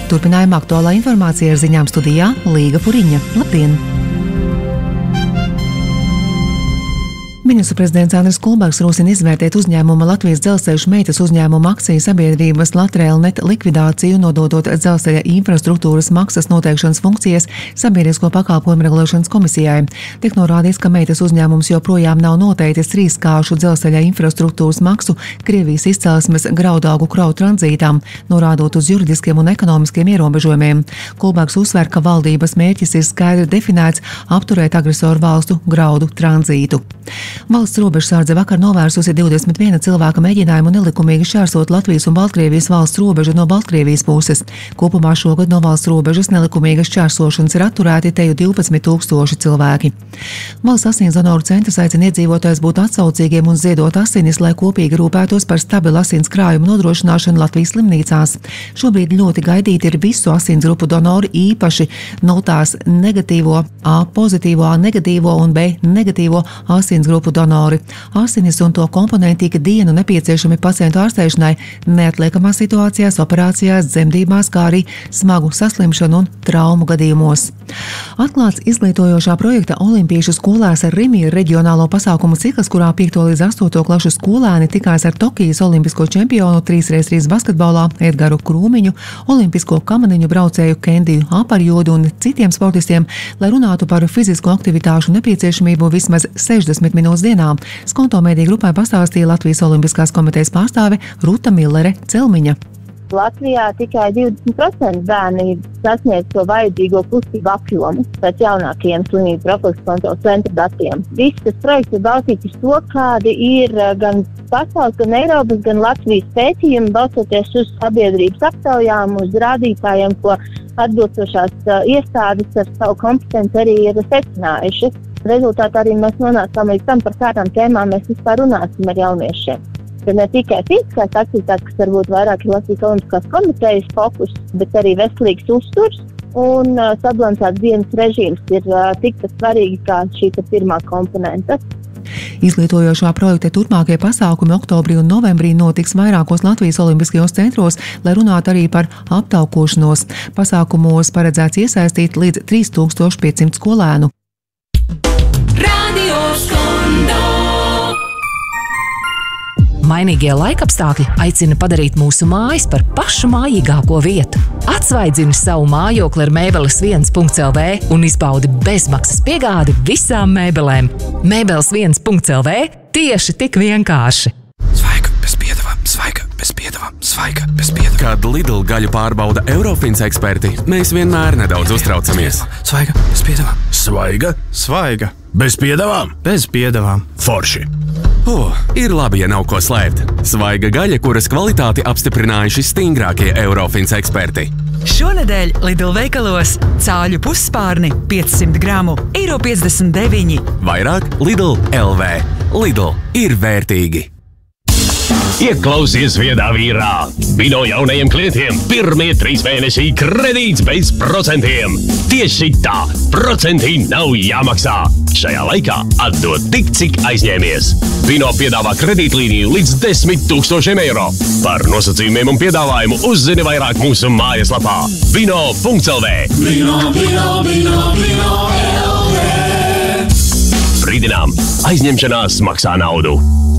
Turpinājumā aktuālā informācija ar ziņām studijā Līga Puriņa. Labdien! Ministru prezidents Andris Kulbergs rosina izvērtēt uzņēmuma Latvijas dzelzceļu meitas uzņēmuma akciju sabiedrības Latrailnet likvidāciju, nododot dzelzceļa infrastruktūras maksas noteikšanas funkcijas Sabiedrisko pakalpojumu regulēšanas komisijai. Tiek norādīts, ka meitas uzņēmums joprojām nav noteicis 3-kāršu dzelzceļa infrastruktūras maksu Krievijas izcelsmes graudaugu kravu tranzītām, norādot uz juridiskiem un ekonomiskiem ierobežojumiem. Kulbergs uzsver, ka valdības mērķis ir skaidri definēts apturēt agresoru valstu graudu tranzītu. Valsts robežsardze vakar novērsusi 21 cilvēka mēģinājumu nelikumīgi šķērsot Latvijas un Baltkrievijas valsts robežu no Baltkrievijas puses. Kopumā šogad no valsts robežas nelikumīgas šķērsošanas ir atturēti teju 12,000 cilvēki. Valsts asins donoru centrs aicina iedzīvotājus būt atsaucīgiem un ziedot asinis, lai kopīgi rūpētos par stabilu asins krājumu nodrošināšanu Latvijas slimnīcās. Šobrīd ļoti gaidīti ir visu asins grupu donori, īpaši tās negatīvo, A pozitīvo, A negatīvo un B negatīvo asins grupu donori. Asinis un to komponenti ik dienu nepieciešami pacientu ārstēšanai neatliekamās situācijās, operācijās, dzemdībās, kā arī smagu saslimšanu un traumu gadījumos. Atklāts izglītojošā projekta Olimpiešu skolās ar Rimi reģionālo pasākumu cikls, kurā 5. līdz 8. klašu skolēni tikās ar Tokijas olimpisko čempionu 3x3 basketbolā Edgaru Krūmiņu, olimpisko kamaniņu braucēju Kendiju Aparjodu un citiem sportistiem, lai runātu par fizisko aktivitāšu nepieciešamību vismaz 60 minūtes dienā. Skonto mediju grupai pastāstīja Latvijas Olimpiskās komitejas pārstāve Ruta Millere Celmiņa. Latvijā tikai 20% bērni sasniedz to vajadzīgo kustību apjomu pēc jaunākajiem slimību profilakses kontroles centra datiem. Viss tas projekts ir balstīts uz to, kādi ir gan pasaules, gan Eiropas, gan Latvijas pētījumi, balstoties uz sabiedrības aptaujām, uz rādītājiem, ko atbilstošās iestādes ar savu kompetenci arī ir secinājušas. Rezultātā arī mēs nonācām līdz tam, par kādām tēmām mēs vispār runāsim ar jauniešiem. Tad ne tikai fiziskās aktivitātes, kas varbūt vairāk ir Latvijas Olimpiskās komitejas fokus, bet arī veselīgs uzturs un sabalansēts dienas režīms ir tikpat svarīgi kā šī pirmā komponenta. Izglītojošā projekta turpmākie pasākumi oktobrī un novembrī notiks vairākos Latvijas olimpiskajos centros, lai runātu arī par aptaukošanos. Pasākumos paredzēts iesaistīt līdz 3500 skolēnu. Mainīgie laikapstākļi aicina padarīt mūsu mājas par pašu mājīgāko vietu. Atsvaidzini savu mājokli ar Mēbeles1.lv un izbaudi bezmaksas piegādi visām mēbelēm. Mēbeles1.lv tieši tik vienkārši. Svaiga bez piedevām, svaiga bez piedevām, svaiga bez piedevām. Kad Lidl gaļu pārbauda Eurofins eksperti, mēs vienmēr nedaudz uztraucamies. Svaiga bez piedevām. Svaiga? Svaiga. Bez piedevām? Bez piedevām. Forši. Ir labi, ja nav ko slēpt. Svaiga gaļa, kuras kvalitāti apstiprinājuši stingrākie Eurofins eksperti. Šonedēļ Lidl veikalos cāļu pusspārni 500 gramu €59. Vairāk Lidl LV. Lidl ir vērtīgi. Ieklausies viedā vīrā! Vino jaunajiem klientiem pirmie 3 mēneši kredīts bez procentiem. Tieši tā, procenti nav jāmaksā. Šajā laikā atdod tik, cik aizņēmies. Vino piedāvā kredītlīniju līdz 10 000 eiro. Par nosacījumiem un piedāvājumu uzzini vairāk mūsu mājaslapā vino.lv. Brīdinām, aizņemšanās maksā naudu.